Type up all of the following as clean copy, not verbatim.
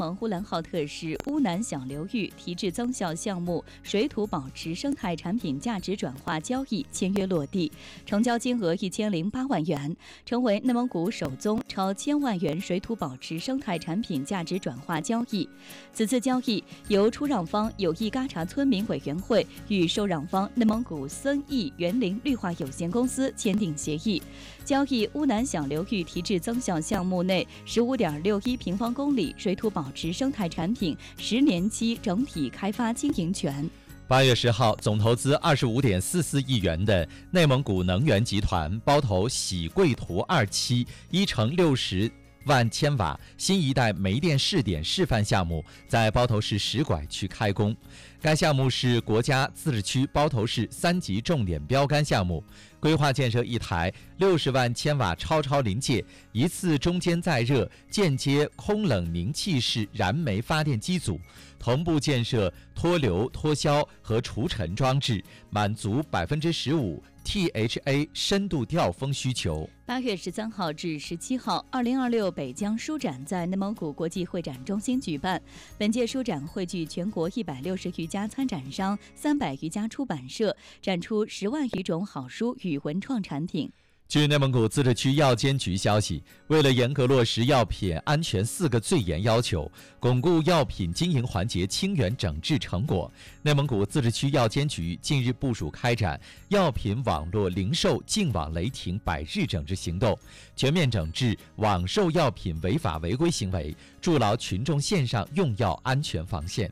盟呼兰浩特市乌南小流域提质增效项目水土保持生态产品价值转化交易签约落地，成交金额1008万元，成为内蒙古首宗超1000万元水土保持生态产品价值转化交易。此次交易由出让方友谊嘎查村民委员会与受让方内蒙古森义园林绿化有限公司签订协议，交易乌南小流域提质增效项目内15.61平方公里水土保持生态产品10年期整体开发经营权。 8月10号，总投资25.44亿元的内蒙古能源集团包头喜贵图2期1×60万千瓦新一代煤电试点示范项目在包头市石拐区开工。该项目是国家自治区包头市3级重点标杆项目，规划建设一台60万千瓦超临界一次中间载热间接空冷凝气式燃煤发电机组，同步建设脱硫脱硝和除尘装置，满足15% THA 深度吊风需求。 8月13号至17号，2026北疆书展在内蒙古国际会展中心举办。本届书展汇聚全国160余家参展商、300余家出版社，展出10万余种好书与文创产品。 据内蒙古自治区药监局消息，为了严格落实药品安全4个最严要求，巩固药品经营环节清源整治成果，内蒙古自治区药监局近日部署开展药品网络零售净网雷霆100日整治行动，全面整治网售药品违法违规行为，筑牢群众线上用药安全防线。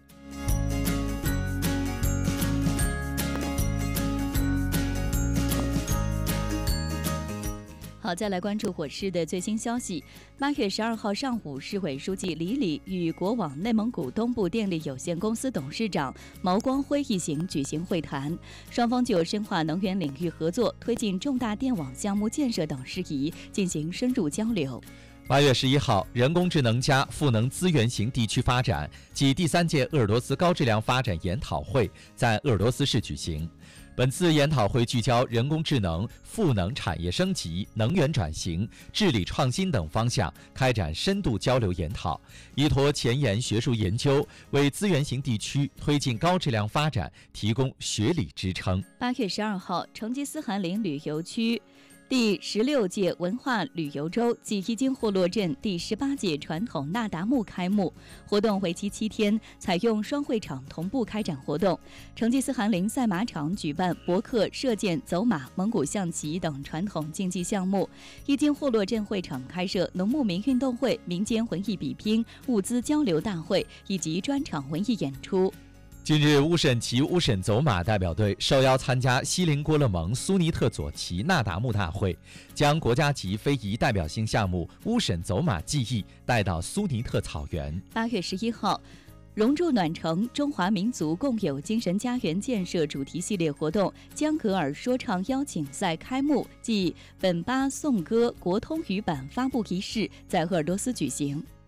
好，再来关注火市的最新消息。8月12号上午，市委书记李礼与国网内蒙古东部电力有限公司董事长毛光辉一行举行会谈，双方就深化能源领域合作、推进重大电网项目建设等事宜进行深入交流。 8月11号，人工智能加赋能资源型地区发展暨第3届鄂尔多斯高质量发展研讨会在鄂尔多斯市举行。本次研讨会聚焦人工智能、赋能产业升级、能源转型、治理创新等方向，开展深度交流研讨，依托前沿学术研究，为资源型地区推进高质量发展提供学理支撑。 8月12号，成吉思汗陵旅游区第16届文化旅游周暨伊金霍洛镇第18届传统那达慕开幕，活动为期7天，采用双会场同步开展活动。成吉思汗陵赛马场举办博客、射箭、走马、蒙古象棋等传统竞技项目；伊金霍洛镇会场开设农牧民运动会、民间文艺比拼、物资交流大会以及专场文艺演出。 近日，乌审骑、乌审走马代表队受邀参加锡林郭勒盟苏尼特左旗那达慕大会，将国家级非遗代表性项目乌审走马技艺带到苏尼特草原。 8月11号，融铸暖城中华民族共有精神家园建设主题系列活动江格尔说唱邀请赛开幕暨本巴颂歌国通语版发布仪式在鄂尔多斯举行。